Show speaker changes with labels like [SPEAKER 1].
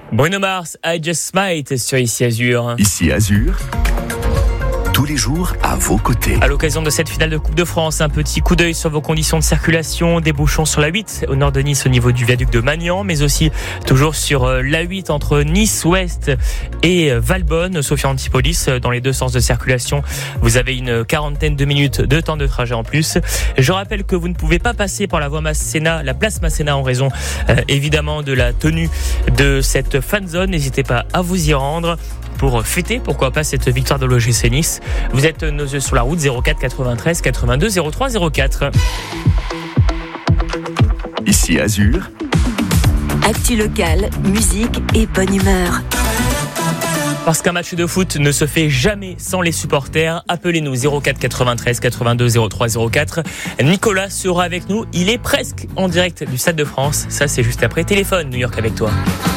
[SPEAKER 1] Bruno Mars, I Just Might sur Ici Azur.
[SPEAKER 2] Ici Azur, tous les jours à vos côtés.
[SPEAKER 1] À l'occasion de cette finale de Coupe de France, un petit coup d'œil sur vos conditions de circulation, des bouchons sur la 8 au nord de Nice au niveau du viaduc de Magnan, mais aussi toujours sur la 8 entre Nice-Ouest et Valbonne, Sophia Antipolis, dans les deux sens de circulation. Vous avez une quarantaine de minutes de temps de trajet en plus. Je rappelle que vous ne pouvez pas passer par la voie Masséna, la place Masséna en raison évidemment de la tenue de cette fan zone. N'hésitez pas à vous y rendre pour fêter, pourquoi pas, cette victoire de l'OGC Nice. Vous êtes nos yeux sur la route, 04 93 82 03 04.
[SPEAKER 2] Ici Azur,
[SPEAKER 3] actu locale, musique et bonne humeur.
[SPEAKER 1] Parce qu'un match de foot ne se fait jamais sans les supporters. Appelez-nous 04 93 82 03 04. Nicolas sera avec nous. Il est presque en direct du Stade de France. Ça, c'est juste après Téléphone New York avec toi.